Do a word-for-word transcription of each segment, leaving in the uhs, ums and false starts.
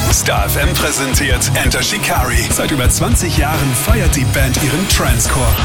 Star F M präsentiert Enter Shikari. Seit über zwanzig Jahren feiert die Band ihren Trancecore.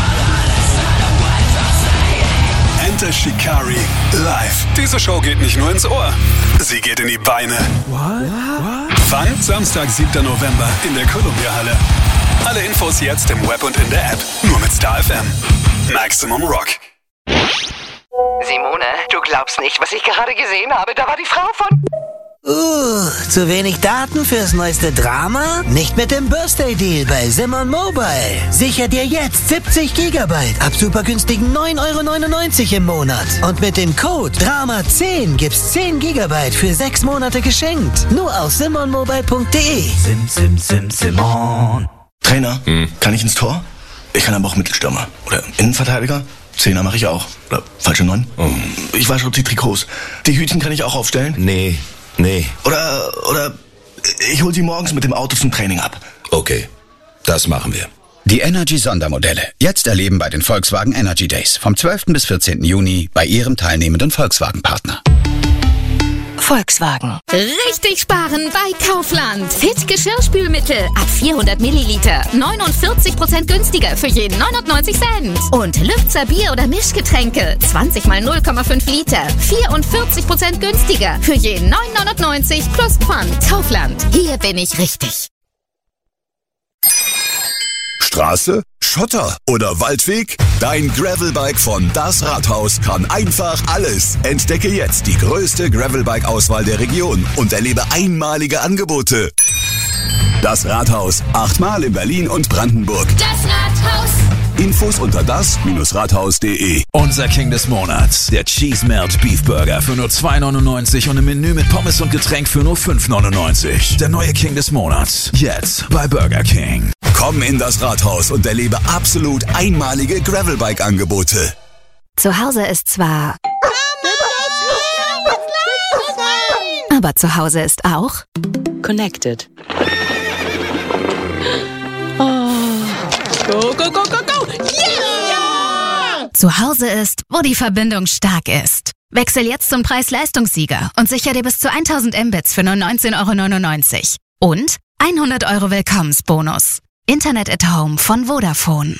Enter Shikari live. Diese Show geht nicht nur ins Ohr, sie geht in die Beine. What? What? Wann? Samstag, siebter November in der Columbia-Halle. Alle Infos jetzt im Web und in der App. Nur mit Star F M. Maximum Rock. Simone, du glaubst nicht, was ich gerade gesehen habe. Da war die Frau von... Uh, zu wenig Daten fürs neueste Drama? Nicht mit dem Birthday Deal bei Simon Mobile. Sicher dir jetzt siebzig Gigabyte ab super günstigen neun Euro neunundneunzig im Monat. Und mit dem Code Drama zehn gibt's zehn Gigabyte für sechs Monate geschenkt. Nur auf simon mobile punkt de. Sim, sim, sim, Simon. Trainer, hm. kann ich ins Tor? Ich kann aber auch Mittelstürmer. Oder Innenverteidiger? Zehner mache ich auch. Oder falsche Neun? Oh. Ich wasche die Trikots. Die Hütchen kann ich auch aufstellen? Nee. Nee. Oder, oder ich hol sie morgens mit dem Auto zum Training ab. Okay, das machen wir. Die Energy-Sondermodelle. Jetzt erleben bei den Volkswagen Energy Days. Vom zwölften bis vierzehnten Juni bei Ihrem teilnehmenden Volkswagen-Partner. Volkswagen. Richtig sparen bei Kaufland. Fit Geschirrspülmittel ab vierhundert Milliliter. neunundvierzig Prozent günstiger für jeden neunundneunzig Cent. Und Lübzer Bier- oder Mischgetränke. zwanzig mal null Komma fünf Liter. vierundvierzig Prozent günstiger für jeden neun neunundneunzig plus Pfand. Kaufland. Hier bin ich richtig. Straße, Schotter oder Waldweg? Dein Gravelbike von Das Rathaus kann einfach alles. Entdecke jetzt die größte Gravelbike-Auswahl der Region und erlebe einmalige Angebote. Das Rathaus, achtmal in Berlin und Brandenburg. Das Rathaus. Infos unter das Rathaus punkt de. Unser King des Monats, der Cheese Melt Beef Burger für nur zwei neunundneunzig und im Menü mit Pommes und Getränk für nur fünf neunundneunzig. Der neue King des Monats, jetzt bei Burger King. Komm in das Rathaus und erlebe absolut einmalige Gravelbike-Angebote. Zu Hause ist zwar... Aber zu Hause ist auch... Connected. Oh. Go, go, go, go, go! Yeah! Zu Hause ist, wo die Verbindung stark ist. Wechsel jetzt zum Preis-Leistungssieger und sicher dir bis zu tausend Mbits für nur neunzehn Euro neunundneunzig. Und hundert Euro Willkommensbonus. Internet at Home von Vodafone.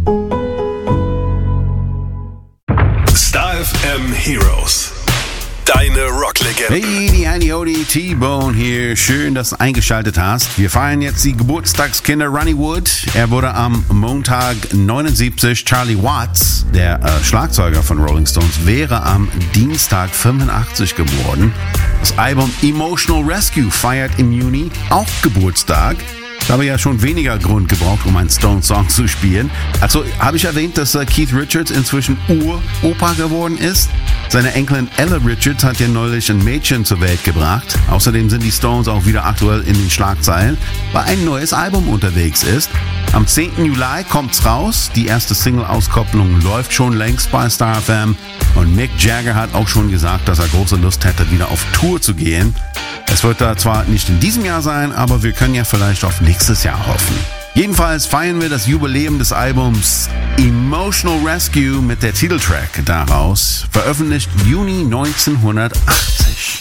Star F M Heroes. Deine Rocklegende. Hey, die Heidi Hodi, T-Bone hier. Schön, dass du eingeschaltet hast. Wir feiern jetzt die Geburtstagskinder Ronnie Wood. Er wurde am Montag neunundsiebzig. Charlie Watts, der äh, Schlagzeuger von Rolling Stones, wäre am Dienstag fünfundachtzig geworden. Das Album Emotional Rescue feiert im Juni auch Geburtstag. Da habe ich ja schon weniger Grund gebraucht, um einen Stones-Song zu spielen. Also habe ich erwähnt, dass äh, Keith Richards inzwischen Uropa geworden ist. Seine Enkelin Ella Richards hat ja neulich ein Mädchen zur Welt gebracht. Außerdem sind die Stones auch wieder aktuell in den Schlagzeilen, weil ein neues Album unterwegs ist. Am zehnten Juli kommt's raus. Die erste Single-Auskopplung läuft schon längst bei Star F M. Und Mick Jagger hat auch schon gesagt, dass er große Lust hätte, wieder auf Tour zu gehen. Es wird da zwar nicht in diesem Jahr sein, aber wir können ja vielleicht auf nächstes Jahr hoffen. Jedenfalls feiern wir das Jubiläum des Albums Emotional Rescue mit der Titeltrack daraus, veröffentlicht Juni neunzehnhundertachtzig.